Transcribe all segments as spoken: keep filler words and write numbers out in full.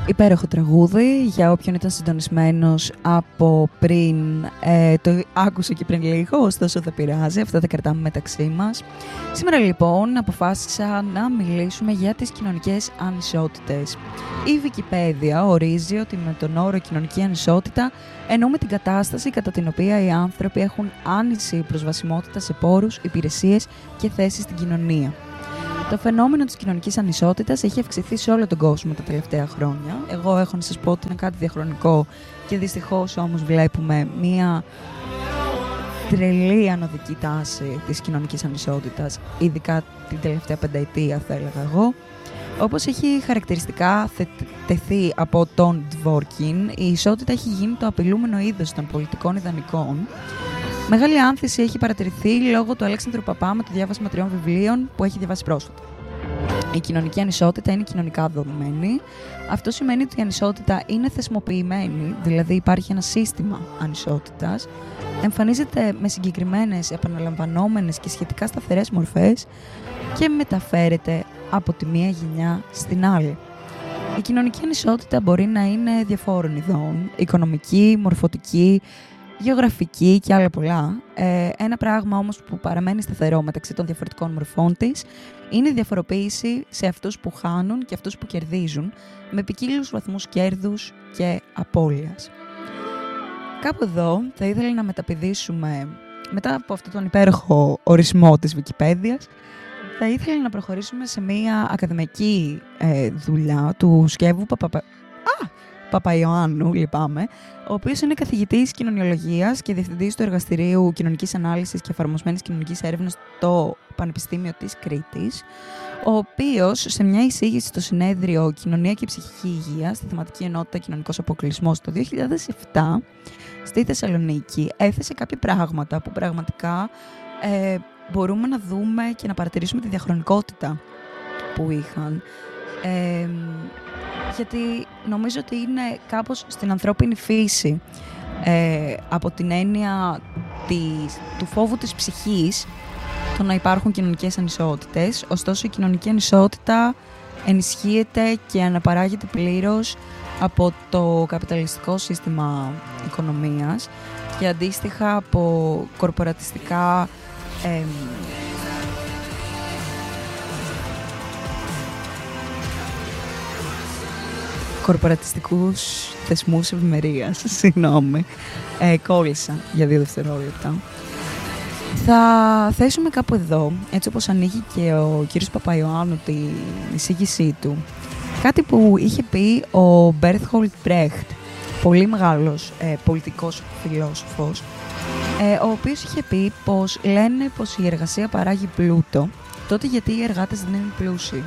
Υπέροχο τραγούδι, για όποιον ήταν συντονισμένος από πριν, ε, το άκουσε και πριν λίγο, ωστόσο δεν πειράζει, αυτά τα κρατάμε μεταξύ μας. Σήμερα λοιπόν αποφάσισα να μιλήσουμε για τις κοινωνικές ανισότητες. Η Wikipedia ορίζει ότι με τον όρο κοινωνική ανισότητα εννοούμε την κατάσταση κατά την οποία οι άνθρωποι έχουν άνηση προσβασιμότητα σε πόρους, υπηρεσίες και θέσεις στην κοινωνία. Το φαινόμενο της κοινωνικής ανισότητας έχει αυξηθεί σε όλο τον κόσμο τα τελευταία χρόνια. Εγώ έχω να σας πω ότι είναι κάτι διαχρονικό και δυστυχώς όμως βλέπουμε μία τρελή ανωδική τάση της κοινωνικής ανισότητας, ειδικά την τελευταία πενταετία θα έλεγα εγώ. Όπως έχει χαρακτηριστικά τεθεί από τον Dworkin, η ισότητα έχει γίνει το απειλούμενο είδος των πολιτικών ιδανικών. Μεγάλη άνθηση έχει παρατηρηθεί λόγω του Αλέξανδρου Παπά με το διάβασμα τριών βιβλίων που έχει διαβάσει πρόσφατα. Η κοινωνική ανισότητα είναι κοινωνικά δεδομένη. Αυτό σημαίνει ότι η ανισότητα είναι θεσμοποιημένη, δηλαδή υπάρχει ένα σύστημα ανισότητας, εμφανίζεται με συγκεκριμένες, επαναλαμβανόμενες και σχετικά σταθερές μορφές και μεταφέρεται από τη μία γενιά στην άλλη. Η κοινωνική ανισότητα μπορεί να είναι διαφόρων ειδών, οικονομική, μορφωτική, γεωγραφική και άλλα πολλά. Ε, ένα πράγμα όμως που παραμένει σταθερό μεταξύ των διαφορετικών μορφών της είναι η διαφοροποίηση σε αυτούς που χάνουν και αυτούς που κερδίζουν, με ποικίλους βαθμούς κέρδους και απώλειας. Κάπου εδώ θα ήθελα να μεταπηδήσουμε, μετά από αυτόν τον υπέροχο ορισμό της Wikipediας, θα ήθελα να προχωρήσουμε σε μια ακαδημαϊκή ε, δουλειά του Σκεύου Παπα... Α! Παπαϊωάννου, λυπάμαι, ο οποίος είναι καθηγητής κοινωνιολογίας και διευθυντής του Εργαστηρίου Κοινωνικής Ανάλυσης και Εφαρμοσμένης Κοινωνικής Έρευνας στο Πανεπιστήμιο της Κρήτης, ο οποίος σε μια εισήγηση στο συνέδριο Κοινωνία και Ψυχική Υγεία στη θεματική ενότητα Κοινωνικός Αποκλεισμός το δύο χιλιάδες επτά στη Θεσσαλονίκη έθεσε κάποια πράγματα που πραγματικά ε, μπορούμε να δούμε και να παρατηρήσουμε τη διαχρονικότητα που είχαν. Ε, γιατί νομίζω ότι είναι κάπως στην ανθρώπινη φύση, ε, από την έννοια της, του φόβου της ψυχής, το να υπάρχουν κοινωνικές ανισότητες. Ωστόσο η κοινωνική ανισότητα ενισχύεται και αναπαράγεται πλήρως από το καπιταλιστικό σύστημα οικονομίας και αντίστοιχα από κορπορατιστικά ε, κορπορατιστικούς θεσμούς ευημερίας. Συγγνώμη. Ε, κόλλησα για δύο δευτερόλεπτα. Θα θέσουμε κάπου εδώ, έτσι όπως ανοίγει και ο κύριος Παπαϊωάννου την εισήγησή του, κάτι που είχε πει ο Μπέρτχολτ Μπρέχτ, πολύ μεγάλος ε, πολιτικός φιλόσοφος, ε, ο οποίος είχε πει πως λένε πως η εργασία παράγει πλούτο, τότε γιατί οι εργάτες δεν είναι πλούσιοι.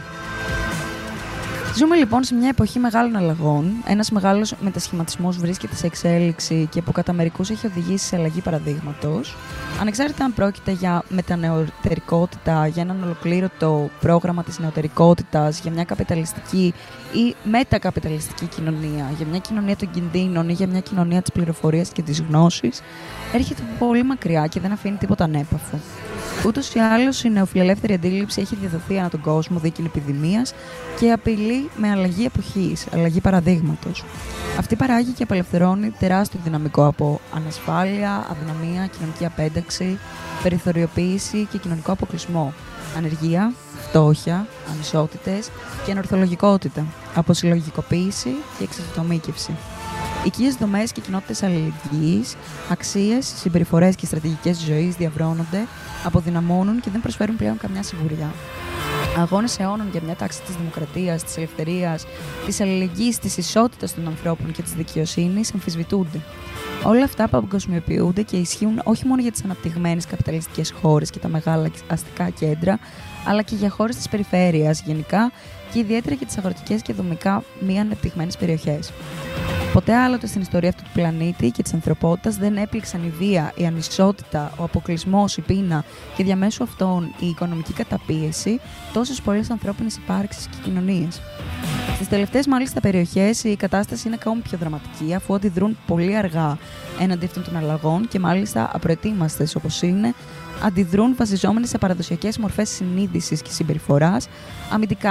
Ζούμε λοιπόν σε μια εποχή μεγάλων αλλαγών. Ένας μεγάλος μετασχηματισμός βρίσκεται σε εξέλιξη και που κατά μερικούς έχει οδηγήσει σε αλλαγή παραδείγματος. Ανεξάρτητα αν πρόκειται για μετανεωτερικότητα, για έναν ολοκλήρωτο πρόγραμμα της νεωτερικότητας, για μια καπιταλιστική ή μετακαπιταλιστική κοινωνία, για μια κοινωνία των κινδύνων ή για μια κοινωνία της πληροφορίας και της γνώσης, έρχεται πολύ μακριά και δεν αφήνει τίποτα ανέπαφο. Ούτως ή άλλως, η νεοφιλελεύθερη αντίληψη έχει διαδοθεί ανά τον κόσμο δίκην επιδημίας και απειλεί με αλλαγή εποχής, αλλαγή παραδείγματος. Αυτή παράγει και απελευθερώνει τεράστιο δυναμικό από ανασφάλεια, αδυναμία, κοινωνική απένταξη, περιθωριοποίηση και κοινωνικό αποκλεισμό, ανεργία, φτώχεια, ανισότητες και ανορθολογικότητα, από συλλογικοποίηση και εξατομίκευση. Οικίες δομές και κοινότητες αλληλεγγύης, αξίες, συμπεριφορές και στρατηγικές ζωής διαβρώνονται, αποδυναμώνουν και δεν προσφέρουν πλέον καμιά σιγουριά. Αγώνες αιώνων για μια τάξη της δημοκρατίας, της ελευθερίας, της αλληλεγγύης, της ισότητας των ανθρώπων και της δικαιοσύνης αμφισβητούνται. Όλα αυτά παγκοσμιοποιούνται και ισχύουν όχι μόνο για τις αναπτυγμένες καπιταλιστικές χώρες και τα μεγάλα αστικά κέντρα, αλλά και για χώρες της περιφέρειας γενικά και ιδιαίτερα για τις αγροτικές και δομικά μη αναπτυγμένες περιοχές. Ποτέ άλλοτε στην ιστορία αυτού του πλανήτη και της ανθρωπότητας δεν έπληξαν η βία, η ανισότητα, ο αποκλεισμός, η πείνα και διαμέσου αυτών η οικονομική καταπίεση τόσες πολλές ανθρώπινες υπάρξεις και κοινωνίες. Στις τελευταίες μάλιστα περιοχές η κατάσταση είναι ακόμη πιο δραματική, αφού αντιδρούν πολύ αργά έναντι αυτών των αλλαγών και μάλιστα απροετοίμαστες όπως είναι, αντιδρούν βασιζόμενες σε παραδοσιακές μορφές συνείδησης και συμπεριφοράς αμυντικά.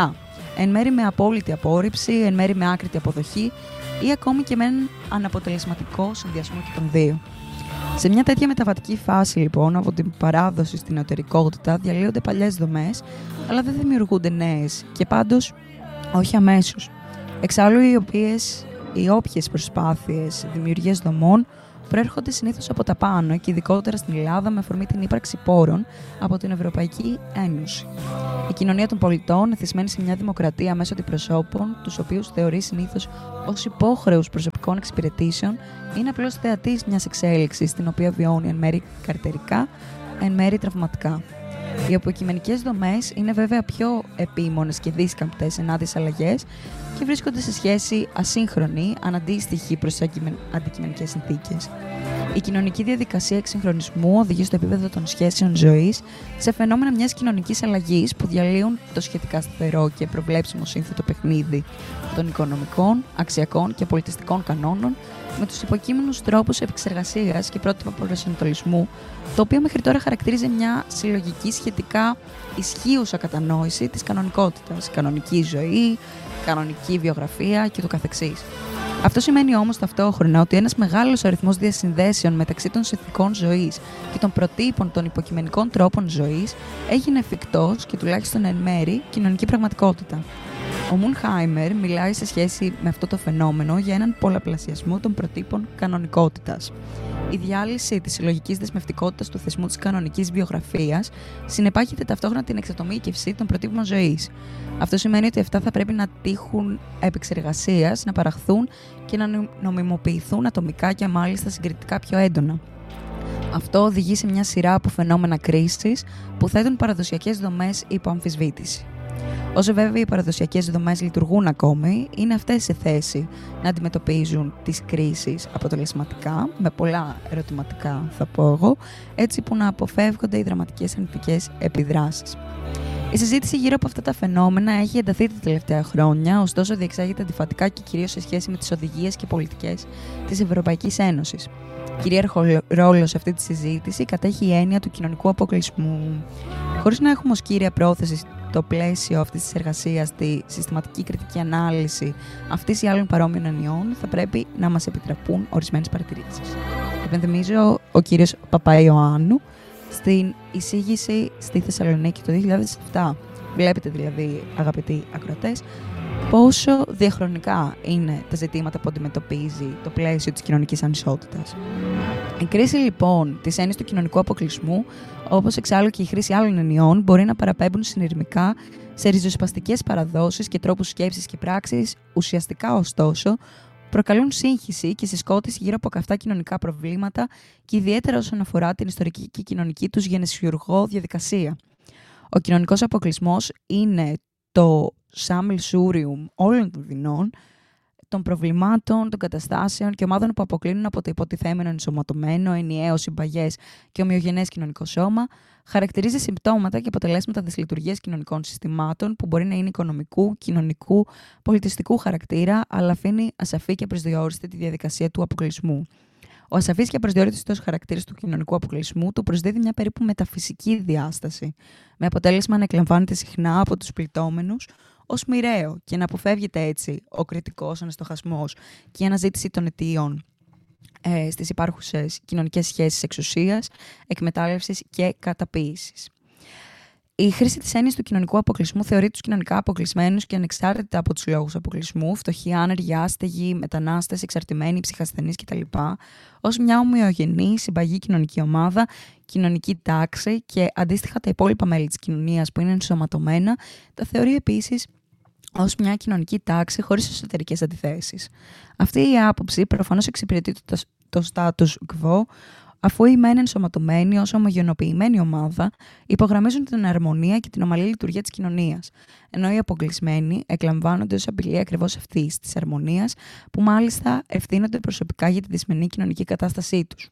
εν μέρει με απόλυτη απόρριψη, εν μέρει με άκρητη αποδοχή ή ακόμη και με έναν αναποτελεσματικό συνδυασμό και των δύο. Σε μια τέτοια μεταβατική φάση, λοιπόν, από την παράδοση στην εσωτερικότητα, διαλύονται παλιές δομές, αλλά δεν δημιουργούνται νέες και πάντως όχι αμέσως. Εξάλλου, οι, οποίες, οι όποιες προσπάθειες δημιουργίας δομών προέρχονται συνήθως από τα πάνω και ειδικότερα στην Ελλάδα με αφορμή την ύπαρξη πόρων από την Ευρωπαϊκή Ένωση. Η κοινωνία των πολιτών, εθισμένη σε μια δημοκρατία μέσω αντιπροσώπων, τους οποίους θεωρεί συνήθως ως υπόχρεους προσωπικών εξυπηρετήσεων, είναι απλώς θεατής μιας εξέλιξης, την οποία βιώνει εν μέρει καρτερικά, εν μέρει τραυματικά. Οι αποκειμενικές δομές είναι βέβαια πιο επίμονες και δύσκαμπτες ενάντια αλλαγές και βρίσκονται σε σχέση ασύγχρονη, αναντίστοιχη προς τις αντικειμενικές συνθήκες. Η κοινωνική διαδικασία εξυγχρονισμού οδηγεί στο επίπεδο των σχέσεων ζωής σε φαινόμενα μιας κοινωνικής αλλαγής που διαλύουν το σχετικά σταθερό και προβλέψιμο σύνθετο παιχνίδι των οικονομικών, αξιακών και πολιτιστικών κανόνων με τους υποκείμενους τρόπους επεξεργασίας και πρότυπα προσανατολισμού, το οποίο μέχρι τώρα χαρακτηρίζει μια συλλογική σχετικά ισχύουσα κατανόηση της κανονικότητας, κανονική ζωή, κανονική βιογραφία και το καθεξής. Αυτό σημαίνει όμως ταυτόχρονα ότι ένας μεγάλος αριθμός διασυνδέσεων μεταξύ των συνθηκών ζωής και των προτύπων των υποκειμενικών τρόπων ζωής έγινε εφικτός και τουλάχιστον εν μέρη κοινωνική πραγματικότητα. Ο Μουνχάιμερ μιλάει σε σχέση με αυτό το φαινόμενο για έναν πολλαπλασιασμό των προτύπων κανονικότητας. Η διάλυση της συλλογικής δεσμευτικότητας του θεσμού της κανονικής βιογραφίας συνεπάγεται ταυτόχρονα την εξατομίκευση των προτύπων ζωής. Αυτό σημαίνει ότι αυτά θα πρέπει να τύχουν επεξεργασίας, να παραχθούν και να νομιμοποιηθούν ατομικά και μάλιστα συγκριτικά πιο έντονα. Αυτό οδηγεί σε μια σειρά από φαινόμενα κρίσης που θέτουν παραδοσιακές δομές υπό αμφισβήτηση. Όσο βέβαια οι παραδοσιακές δομές λειτουργούν ακόμη, είναι αυτές σε θέση να αντιμετωπίζουν τις κρίσεις αποτελεσματικά, με πολλά ερωτηματικά θα πω εγώ, έτσι που να αποφεύγονται οι δραματικές αρνητικές επιδράσεις. Η συζήτηση γύρω από αυτά τα φαινόμενα έχει ενταθεί τα τελευταία χρόνια, ωστόσο διεξάγεται αντιφατικά και κυρίως σε σχέση με τις οδηγίες και πολιτικές της Ευρωπαϊκής Ένωσης. Κυρίαρχο ρόλο σε αυτή τη συζήτηση κατέχει η έννοια του κοινωνικού αποκλεισμού. Χωρίς να έχουμε ως κύρια πρόθεση το πλαίσιο αυτής της εργασίας, τη συστηματική κριτική ανάλυση αυτής ή άλλων παρόμοιων ενιών, θα πρέπει να μας επιτραπούν ορισμένες παρατηρήσεις. Επενθυμίζω ο κύριος Παπαϊωάννου στην εισήγηση στη Θεσσαλονίκη το δύο χιλιάδες επτά. Βλέπετε δηλαδή, αγαπητοί ακροατές, πόσο διαχρονικά είναι τα ζητήματα που αντιμετωπίζει το πλαίσιο της κοινωνικής ανισότητας. Η κρίση λοιπόν της έννοιας του κοινωνικού αποκλεισμού, όπως εξάλλου και η χρήση άλλων εννοιών, μπορεί να παραπέμπουν συνειρμικά σε ριζοσπαστικές παραδόσεις και τρόπους σκέψης και πράξης, ουσιαστικά ωστόσο προκαλούν σύγχυση και συσκότηση γύρω από καυτά κοινωνικά προβλήματα και ιδιαίτερα όσον αφορά την ιστορική και κοινωνική τους γενεσιουργό διαδικασία. Ο κοινωνικός αποκλεισμός είναι το sammelsurium όλων των δεινών, των προβλημάτων, των καταστάσεων και ομάδων που αποκλίνουν από το υποτιθέμενο ενσωματωμένο, ενιαίο, συμπαγές και ομοιογενές κοινωνικό σώμα, χαρακτηρίζει συμπτώματα και αποτελέσματα της λειτουργίας κοινωνικών συστημάτων που μπορεί να είναι οικονομικού, κοινωνικού, πολιτιστικού χαρακτήρα, αλλά αφήνει ασαφή και προσδιοριστή τη διαδικασία του αποκλεισμού. Ο ασαφής και απροσδιόριστος χαρακτήρας του κοινωνικού αποκλεισμού του προσδίδει μια περίπου μεταφυσική διάσταση, με αποτέλεσμα να εκλαμβάνεται συχνά από τους πληττόμενους ως μοιραίο και να αποφεύγεται έτσι ο κριτικός αναστοχασμός και η αναζήτηση των αιτίων ε, στις υπάρχουσες κοινωνικές σχέσεις εξουσίας, εκμετάλλευσης και καταποίησης. Η χρήση της έννοιας του κοινωνικού αποκλεισμού θεωρεί τους κοινωνικά αποκλεισμένους και ανεξάρτητα από τους λόγους αποκλεισμού, φτωχοί, άνεργοι, άστεγοι, μετανάστες, εξαρτημένοι, ψυχασθενείς κτλ., ως μια ομοιογενή συμπαγή κοινωνική ομάδα, κοινωνική τάξη και αντίστοιχα τα υπόλοιπα μέλη της κοινωνίας που είναι ενσωματωμένα, τα θεωρεί επίσης ως μια κοινωνική τάξη χωρίς εσωτερικές αντιθέσεις. Αυτή η άποψη προφανώς εξυπηρετεί το, το status quo, αφού οι μεν ενσωματωμένοι ως ομογενοποιημένη ομάδα υπογραμμίζουν την αρμονία και την ομαλή λειτουργία της κοινωνίας, ενώ οι αποκλεισμένοι εκλαμβάνονται ως απειλή ακριβώς αυτής της αρμονίας, που μάλιστα ευθύνονται προσωπικά για τη δυσμενή κοινωνική κατάστασή τους.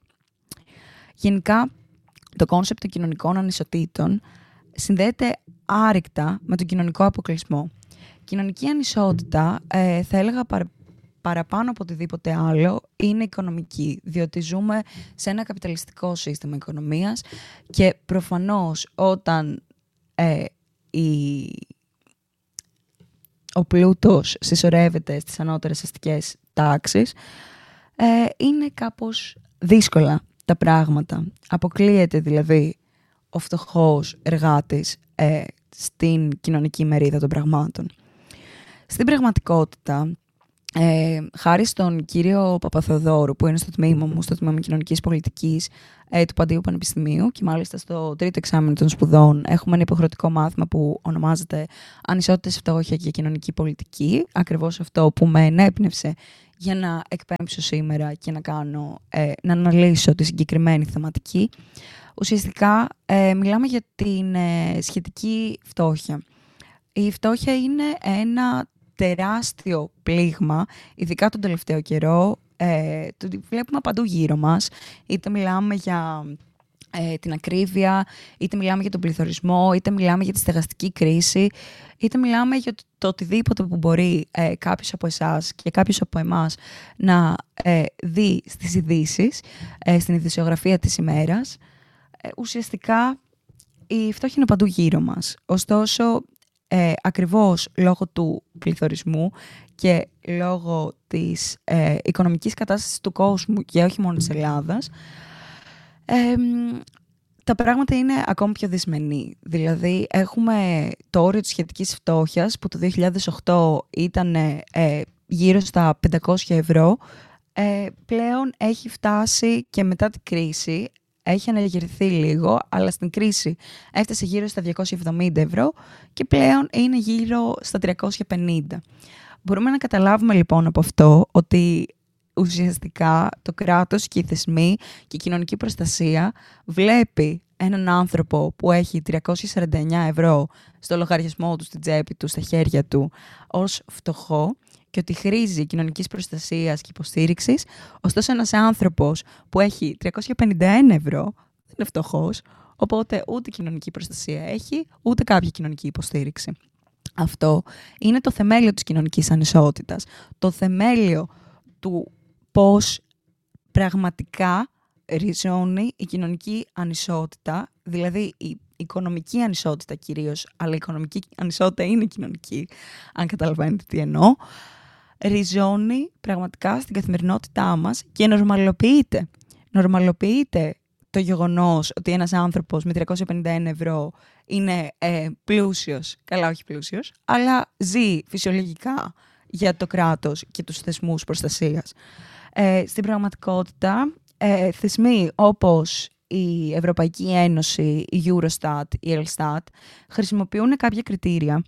Γενικά, το κόνσεπτ των κοινωνικών ανισοτήτων συνδέεται άρρηκτα με τον κοινωνικό αποκλεισμό. Κοινωνική ανισότητα, ε, θα έλεγα παρα, παραπάνω από οτιδήποτε άλλο, είναι οικονομική, διότι ζούμε σε ένα καπιταλιστικό σύστημα οικονομίας και προφανώς όταν ε, η, ο πλούτος συσσωρεύεται στις ανώτερες αστικές τάξεις, ε, είναι κάπως δύσκολα τα πράγματα. Αποκλείεται δηλαδή ο φτωχός εργάτης ε, στην κοινωνική μερίδα των πραγμάτων. Στην πραγματικότητα, ε, χάρη στον κύριο Παπαθεοδόρου, που είναι στο τμήμα μου, στο τμήμα κοινωνικής πολιτικής ε, του Παντίου Πανεπιστημίου, και μάλιστα στο τρίτο εξάμηνο των σπουδών έχουμε ένα υποχρεωτικό μάθημα που ονομάζεται Ανισότητες, Φτώχεια και Κοινωνική Πολιτική. Ακριβώς αυτό που με ενέπνευσε για να εκπέμψω σήμερα και να, κάνω, ε, να αναλύσω τη συγκεκριμένη θεματική. Ουσιαστικά ε, μιλάμε για την ε, σχετική φτώχεια. Η φτώχεια είναι ένα τεράστιο πλήγμα, ειδικά τον τελευταίο καιρό. Ε, το βλέπουμε παντού γύρω μας. Είτε μιλάμε για ε, την ακρίβεια, είτε μιλάμε για τον πληθωρισμό, είτε μιλάμε για τη στεγαστική κρίση, είτε μιλάμε για το, το οτιδήποτε που μπορεί ε, κάποιος από εσάς και κάποιος από εμάς να ε, δει στις ειδήσεις, ε, στην ειδησιογραφία της ημέρας. Ε, ουσιαστικά η φτώχεια είναι παντού γύρω μας. Ωστόσο, ε, ακριβώς λόγω του πληθωρισμού και λόγω της ε, οικονομικής κατάστασης του κόσμου και όχι μόνο της Ελλάδας, ε, τα πράγματα είναι ακόμη πιο δυσμενή. Δηλαδή, έχουμε το όριο της σχετικής φτώχειας που το δύο χιλιάδες οκτώ ήταν ε, γύρω στα πεντακόσια ευρώ. Ε, πλέον έχει φτάσει και μετά την κρίση, έχει αναγερθεί λίγο, αλλά στην κρίση έφτασε γύρω στα διακόσια εβδομήντα ευρώ και πλέον είναι γύρω στα τριακόσια πενήντα. Μπορούμε να καταλάβουμε λοιπόν από αυτό ότι ουσιαστικά το κράτος και οι θεσμοί και η κοινωνική προστασία βλέπει έναν άνθρωπο που έχει τριακόσια σαράντα εννέα ευρώ στο λογαριασμό του, στην τσέπη του, στα χέρια του, ως φτωχό και ότι χρήζει κοινωνικής προστασίας και υποστήριξης. Ωστόσο, ένας άνθρωπος που έχει τριακόσια πενήντα ένα ευρώ δεν είναι φτωχός, οπότε ούτε κοινωνική προστασία έχει, ούτε κάποια κοινωνική υποστήριξη. Αυτό είναι το θεμέλιο της κοινωνικής ανισότητας. Το θεμέλιο του πώς πραγματικά ριζώνει η κοινωνική ανισότητα, δηλαδή η οικονομική ανισότητα κυρίως, αλλά η οικονομική ανισότητα είναι κοινωνική, αν καταλαβαίνετε τι εννοώ, ριζώνει πραγματικά στην καθημερινότητά μας και νορμαλοποιείται. Νορμαλοποιείται το γεγονός ότι ένας άνθρωπος με τριακόσια πενήντα ένα ευρώ είναι ε, πλούσιος, καλά όχι πλούσιος, αλλά ζει φυσιολογικά για το κράτος και τους θεσμούς προστασίας. Ε, στην πραγματικότητα, ε, θεσμοί όπως η Ευρωπαϊκή Ένωση, η Eurostat, η Elstat χρησιμοποιούν κάποια κριτήρια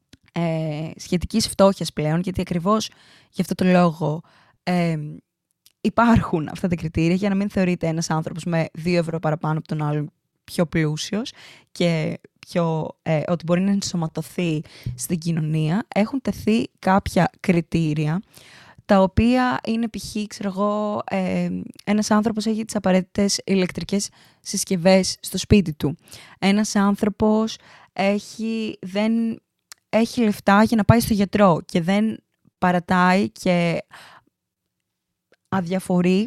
ε, σχετικής φτώχειας πλέον, γιατί ακριβώς γι' αυτό το λόγο ε, υπάρχουν αυτά τα κριτήρια για να μην θεωρείται ένας άνθρωπος με δύο ευρώ παραπάνω από τον άλλον πιο πλούσιος και πιο, ε, ότι μπορεί να ενσωματωθεί στην κοινωνία. Έχουν τεθεί κάποια κριτήρια τα οποία είναι π.χ. ξέρω εγώ, ε, ένας άνθρωπος έχει τις απαραίτητες ηλεκτρικές συσκευές στο σπίτι του. Ένας άνθρωπος έχει, δεν έχει λεφτά για να πάει στο γιατρό και δεν παρατάει και αδιαφορεί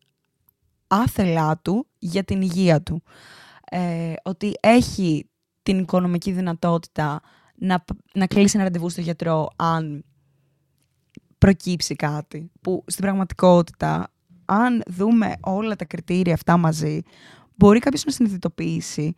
άθελά του για την υγεία του. Ε, ότι έχει την οικονομική δυνατότητα να, να κλείσει ένα ραντεβού στο γιατρό αν προκύψει κάτι. Που στην πραγματικότητα, αν δούμε όλα τα κριτήρια αυτά μαζί, μπορεί κάποιος να συνειδητοποιήσει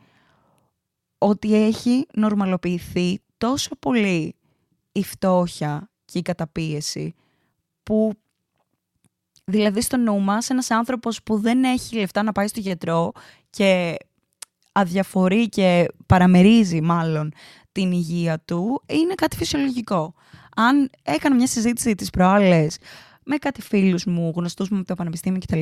ότι έχει νορμαλοποιηθεί τόσο πολύ η φτώχεια και η καταπίεση, που δηλαδή στο νου μας ένας άνθρωπος που δεν έχει λεφτά να πάει στο γιατρό και αδιαφορεί και παραμερίζει μάλλον την υγεία του, είναι κάτι φυσιολογικό. Αν έκανα μια συζήτηση τις προάλλες με κάτι φίλους μου, γνωστούς μου από το πανεπιστήμιο κτλ.,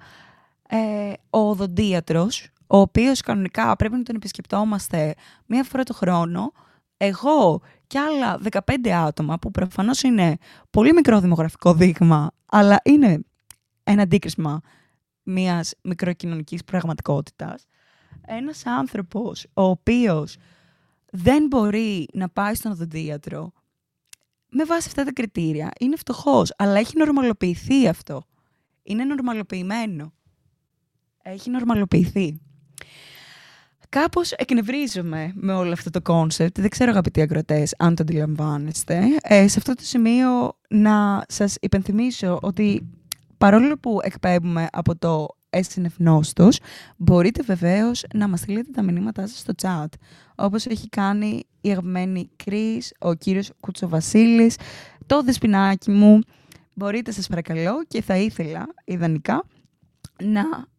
ε, ο οδοντίατρος, ο οποίος κανονικά πρέπει να τον επισκεπτόμαστε μία φορά το χρόνο, εγώ και άλλα δεκαπέντε άτομα, που προφανώς είναι πολύ μικρό δημογραφικό δείγμα, αλλά είναι ένα αντίκρισμα μιας μικροκοινωνικής πραγματικότητας, ένας άνθρωπος ο οποίος δεν μπορεί να πάει στον οδοντίατρο με βάση αυτά τα κριτήρια, είναι φτωχός, αλλά έχει νορμαλοποιηθεί αυτό. Είναι νορμαλοποιημένο. Έχει νορμαλοποιηθεί. Κάπως εκνευρίζομαι με όλο αυτό το κόνσεπτ. Δεν ξέρω, αγαπητοί ακροατές, αν το αντιλαμβάνεστε. Ε, σε αυτό το σημείο να σας υπενθυμίσω ότι παρόλο που εκπέμπουμε από το Έστιν Ευνόστος, μπορείτε βεβαίως να μας στείλετε τα μηνύματά σας στο chat. Όπως έχει κάνει η αγαπημένη Κρίς, ο κύριος Κουτσοβασίλης, το δεσποινάκι μου. Μπορείτε, σας παρακαλώ, και θα ήθελα ιδανικά να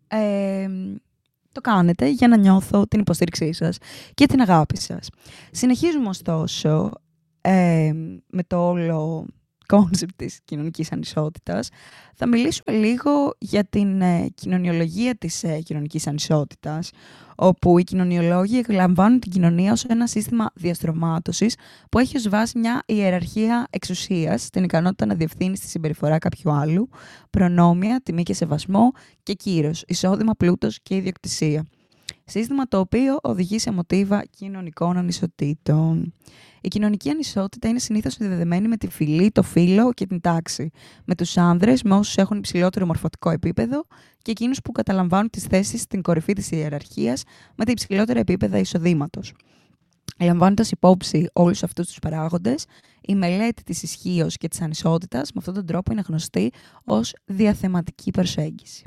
ε, το κάνετε για να νιώθω την υποστήριξή σας και την αγάπη σας. Συνεχίζουμε ωστόσο ε, με το όλο κόνσεπτ της κοινωνικής ανισότητας. Θα μιλήσουμε λίγο για την ε, κοινωνιολογία της ε, κοινωνικής ανισότητας, όπου οι κοινωνιολόγοι εκλαμβάνουν την κοινωνία ως ένα σύστημα διαστρωμάτωσης που έχει ως βάση μια ιεραρχία εξουσίας, την ικανότητα να διευθύνει στη συμπεριφορά κάποιου άλλου, προνόμια, τιμή και σεβασμό και κύρος, εισόδημα, πλούτος και ιδιοκτησία. Σύστημα το οποίο οδηγεί σε μοτίβα κοινωνικών ανισοτήτων. Η κοινωνική ανισότητα είναι συνήθως συνδεδεμένη με τη φυλή, το φύλο και την τάξη. Με τους άνδρες, με όσους έχουν υψηλότερο μορφωτικό επίπεδο και εκείνους που καταλαμβάνουν τις θέσεις στην κορυφή της ιεραρχίας με τα υψηλότερα επίπεδα εισοδήματος. Λαμβάνοντας υπόψη όλους αυτούς τους παράγοντες, η μελέτη της ισχύως και της ανισότητας με αυτόν τον τρόπο είναι γνωστή ως διαθεματική προσέγγιση.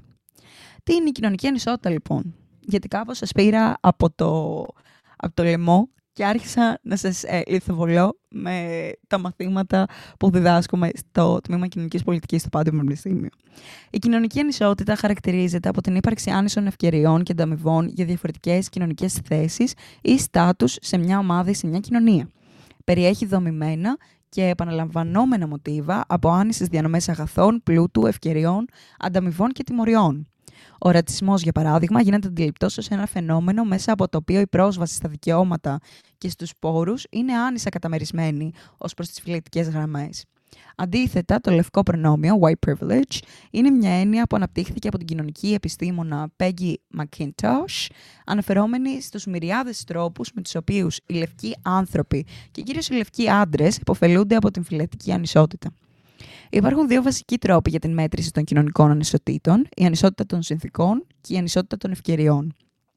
Τι είναι η κοινωνική ανισότητα, λοιπόν? Γιατί κάπως σας πήρα από το, από το λαιμό και άρχισα να σας ε, λιθοβολώ με τα μαθήματα που διδάσκομαι στο Τμήμα Κοινωνικής Πολιτικής στο Πάντιο Πανεπιστήμιο. Η κοινωνική ανισότητα χαρακτηρίζεται από την ύπαρξη άνισων ευκαιριών και ανταμοιβών για διαφορετικές κοινωνικές θέσεις ή στάτους σε μια ομάδα ή σε μια κοινωνία. Περιέχει δομημένα και επαναλαμβανόμενα μοτίβα από άνισες διανομές αγαθών, πλούτου, ευκαιριών, ανταμοιβών και τιμωριών. Ο ρατσισμός, για παράδειγμα, γίνεται αντιληπτός ως ένα φαινόμενο μέσα από το οποίο η πρόσβαση στα δικαιώματα και στους πόρους είναι άνισα καταμερισμένη ως προς τις φυλετικές γραμμές. Αντίθετα, το λευκό προνόμιο, white privilege, είναι μια έννοια που αναπτύχθηκε από την κοινωνική επιστήμονα Peggy McIntosh, αναφερόμενη στους μυριάδες τρόπους με τους οποίους οι λευκοί άνθρωποι και κυρίως οι λευκοί άντρες υποφελούνται από την φυλετική ανισότητα. Υπάρχουν δύο βασικοί τρόποι για την μέτρηση των κοινωνικών ανισοτήτων: η ανισότητα των συνθηκών και η ανισότητα των ευκαιριών.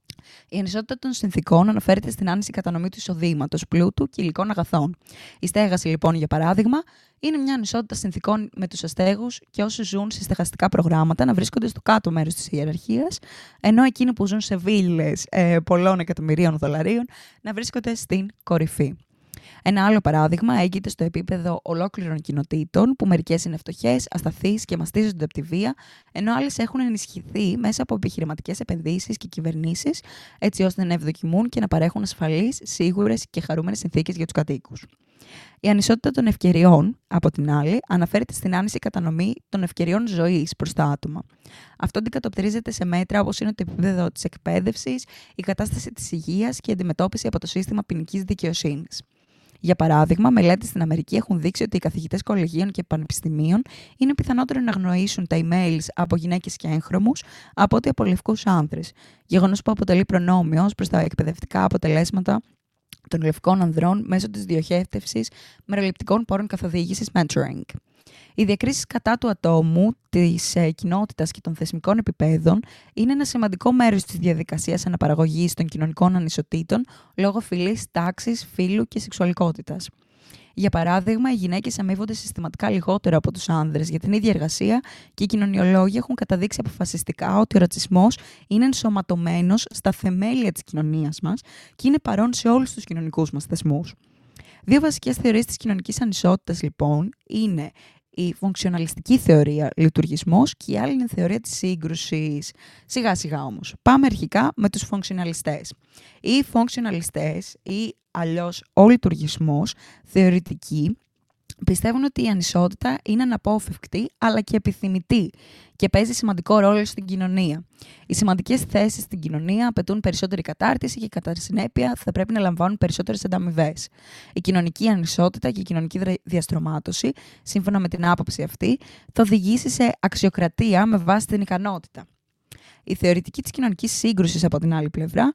Η ανισότητα των συνθηκών αναφέρεται στην άνηση κατανομή του εισοδήματος, πλούτου και υλικών αγαθών. Η στέγαση, λοιπόν, για παράδειγμα, είναι μια ανισότητα συνθηκών με τους αστέγους και όσοι ζουν σε στεγαστικά προγράμματα να βρίσκονται στο κάτω μέρος της ιεραρχίας, ενώ εκείνοι που ζουν σε βίλες ε, πολλών εκατομμυρίων δολαρίων να βρίσκονται στην κορυφή. Ένα άλλο παράδειγμα έγκυται στο επίπεδο ολόκληρων κοινοτήτων, που μερικές είναι φτωχές, ασταθείς και μαστίζονται από τη βία, ενώ άλλες έχουν ενισχυθεί μέσα από επιχειρηματικές επενδύσεις και κυβερνήσεις, έτσι ώστε να ευδοκιμούν και να παρέχουν ασφαλείς, σίγουρες και χαρούμενες συνθήκες για τους κατοίκους. Η ανισότητα των ευκαιριών, από την άλλη, αναφέρεται στην άνηση κατανομή των ευκαιριών ζωής προς τα άτομα. Αυτό αντικατοπτρίζεται σε μέτρα όπως είναι το επίπεδο της εκπαίδευσης, η κατάσταση της υγείας και η αντιμετώπιση από το σύστημα ποινικής δικαιοσύνης. Για παράδειγμα, μελέτες στην Αμερική έχουν δείξει ότι οι καθηγητές κολεγίων και πανεπιστημίων είναι πιθανότερο να αγνοήσουν τα emails από γυναίκες και έγχρωμους από ότι από λευκούς άνδρες. Γεγονός που αποτελεί προνόμιο ως προς τα εκπαιδευτικά αποτελέσματα των λευκών ανδρών μέσω της διοχέτευσης μεροληπτικών πόρων καθοδήγησης mentoring. Οι διακρίσεις κατά του ατόμου, της ε, κοινότητας και των θεσμικών επιπέδων είναι ένα σημαντικό μέρος της διαδικασίας αναπαραγωγής των κοινωνικών ανισοτήτων λόγω φυλής, τάξης, φύλου και σεξουαλικότητας. Για παράδειγμα, οι γυναίκες αμείβονται συστηματικά λιγότερο από τους άνδρες για την ίδια εργασία και οι κοινωνιολόγοι έχουν καταδείξει αποφασιστικά ότι ο ρατσισμός είναι ενσωματωμένος στα θεμέλια της κοινωνίας μας και είναι παρόν σε όλους τους κοινωνικούς μας θεσμούς. Δύο βασικές θεωρίες της κοινωνικής ανισότητας, λοιπόν, είναι η φονξιοναλιστική θεωρία, λειτουργισμός, και η άλλη είναι η θεωρία της σύγκρουσης. Σιγά σιγά όμως. Πάμε αρχικά με τους φονξιοναλιστές. Οι φονξιοναλιστές ή αλλιώς ο λειτουργισμός θεωρητικοί πιστεύουν ότι η ανισότητα είναι αναπόφευκτη αλλά και επιθυμητή και παίζει σημαντικό ρόλο στην κοινωνία. Οι σημαντικές θέσεις στην κοινωνία απαιτούν περισσότερη κατάρτιση και κατά συνέπεια θα πρέπει να λαμβάνουν περισσότερες ανταμοιβές. Η κοινωνική ανισότητα και η κοινωνική διαστρωμάτωση, σύμφωνα με την άποψη αυτή, θα οδηγήσει σε αξιοκρατία με βάση την ικανότητα. Η θεωρητική της κοινωνικής σύγκρουσης, από την άλλη πλευρά,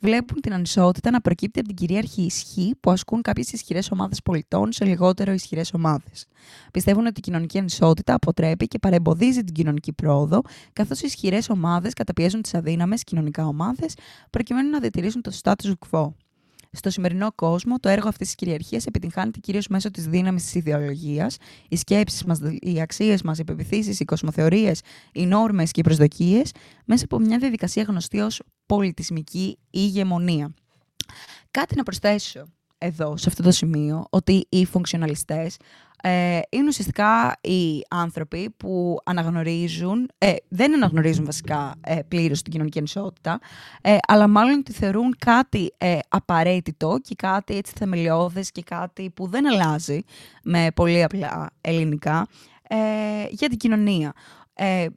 βλέπουν την ανισότητα να προκύπτει από την κυρίαρχη ισχύ που ασκούν κάποιες ισχυρές ομάδες πολιτών σε λιγότερο ισχυρές ομάδες. Πιστεύουν ότι η κοινωνική ανισότητα αποτρέπει και παρεμποδίζει την κοινωνική πρόοδο, καθώς οι ισχυρές ομάδες καταπιέζουν τις αδύναμες κοινωνικά ομάδες προκειμένου να διατηρήσουν το status quo. Στο σημερινό κόσμο, το έργο αυτής της κυριαρχίας επιτυγχάνεται κυρίως μέσω της δύναμης της ιδεολογίας. Οι σκέψεις μας, οι αξίες μας, οι πεποιθήσεις, οι κοσμοθεωρίες, οι νόρμες και οι προσδοκίες, μέσα από μια διαδικασία γνωστή ως πολιτισμική ηγεμονία. Κάτι να προσθέσω εδώ, σε αυτό το σημείο, ότι οι φογκσιοναλιστές ε, είναι ουσιαστικά οι άνθρωποι που αναγνωρίζουν, ε, δεν αναγνωρίζουν βασικά ε, πλήρως την κοινωνική ανισότητα, ε, αλλά μάλλον τη θεωρούν κάτι ε, απαραίτητο και κάτι έτσι θεμελιώδες και κάτι που δεν αλλάζει με πολύ απλά ελληνικά ε, για την κοινωνία. Ε,